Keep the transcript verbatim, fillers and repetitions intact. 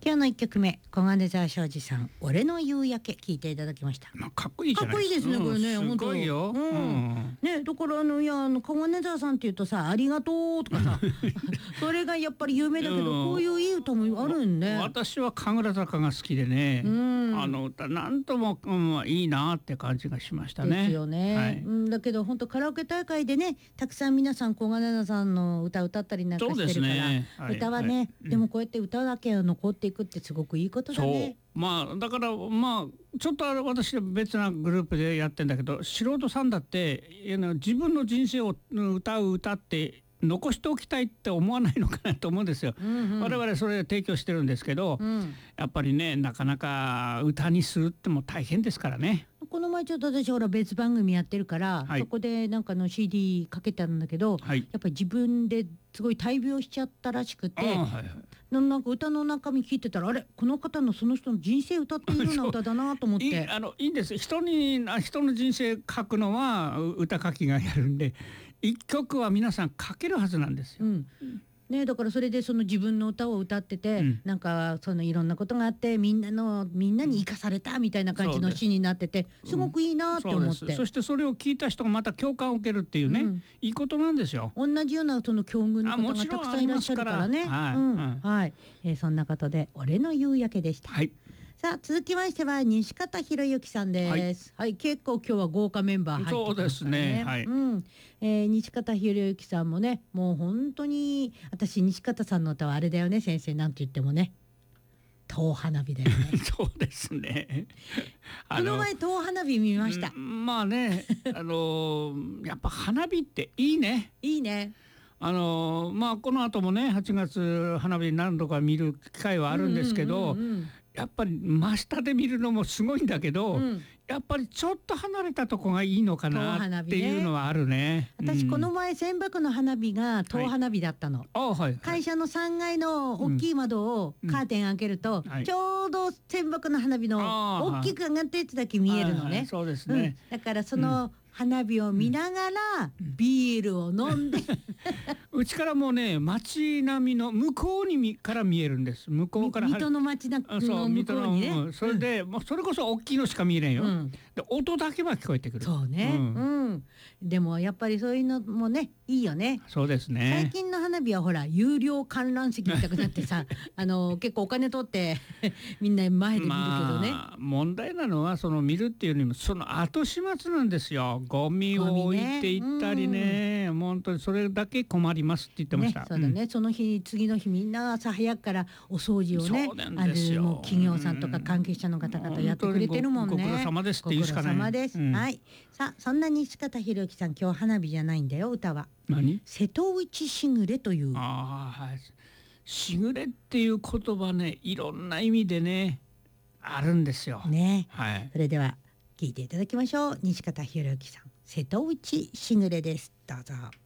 今日の一曲目、小金沢庄司さん、俺の夕焼け、聞いていただきました。 まあ、かっこいいじゃないかっこいいですね、これね、 うん、すごいよ、 本当、うんうん、 ね、だからあのいやあの小金沢さんっていうとさ、ありがとうとかさそれがやっぱり有名だけど、うん、こういういい歌もあるんね。 私は神楽坂が好きでね、うん、あの歌なんとも、うん、いいなって感じがしましたね。 ですよね、はい、うん、だけど本当カラオケ大会でね、たくさん皆さん小金沢さんの歌歌ったりなんかしてるから、ね、はい、歌はね、はい、でもこうやって歌だけが残っていくってすごくいいことだね。 まあだからまあちょっと私は別なグループでやってんだけど、素人さんだって自分の人生を歌う歌って残しておきたいって思わないのかなと思うんですよ、うんうん、我々それで提供してるんですけど、うん、やっぱりねなかなか歌にするっても大変ですからね。 この前ちょっと私ほら別番組やってるから、はい、そこでなんかの シーディー かけたんだけど、はい、やっぱり自分ですごい大病しちゃったらしくて、はいはい、なんか歌の中身聞いてたら、あれこの方のその人の人生歌っているような歌だなと思っていい、あのいいんです。人に人の人生書くのは歌書きがやるんで、一曲は皆さん書けるはずなんですよ、うんね、だからそれでその自分の歌を歌ってて、うん、なんかそのいろんなことがあってみんなのみんなに生かされたみたいな感じの詩になってて、すごくいいなって思って、うん、 そ, そしてそれを聞いた人がまた共感を受けるっていうね、うん、いいことなんですよ。 同じようなその境遇の方がたくさんいらっしゃるからね。はい、うんはい、えー、そんなことで俺の夕焼けでした。はい、さあ続きましては西方博之さんです。はい、はい、結構今日は豪華メンバー入ってきましたね。そうですね。はい、うん、えー、西方博之さんもね、もう本当に私西方さんの歌はあれだよね先生、なんて言ってもね、遠花火だよね。 そうですね。 この前遠花火見ました。 まあね、あのー、やっぱ花火っていいね。 いいね。 あのー、まあこの後もねはちがつ花火何度か見る機会はあるんですけど、うんうんうんうん、やっぱり真下で見るのもすごいんだけど、うん、やっぱりちょっと離れたとこがいいのかなっていうのはあるね。 私この前千葉区の花火が遠花火だったの、はいはいはい、会社のさんがいの大きい窓をカーテン開けると、うんうん、ちょうど千葉区の花火の大きく上がったやつだけ見えるのね、はいはい、 そうですね、 うん、だからその、うん、花火を見ながらビールを飲んで、 うん、うちからもうね街並みの向こうにから見えるんです。向こうから水戸の街の向こうにね、 うん、それで、うん、もうそれこそ大きいのしか見えれんよ、うん、で音だけは聞こえてくる。 そうね、うんうん、でもやっぱりそういうのもねいいよね。 そうですね。 最近の花火はほら有料観覧席みたくなってさあの結構お金取ってみんな前で見るけどね、 まあ、問題なのはその見るっていうよりもその後始末なんですよ。ゴミを置いていったりね、うん、本当にそれだけ困りますって言ってました、 ね、そうだね、うん、その日次の日みんな朝早くからお掃除をね、あるもう企業さんとか関係者の方々やってくれてるもんね。 ご苦労様ですって言うしかない。 ご苦労様です、うん、はい。さあそんな西方博之さん、今日花火じゃないんだよ、歌は何瀬戸内しぐれという。 あ、はい、しぐれっていう言葉ね、いろんな意味でねあるんですよね、 はい、 それでは聞いていただきましょう。西方博之さん、瀬戸内しぐれです。どうぞ。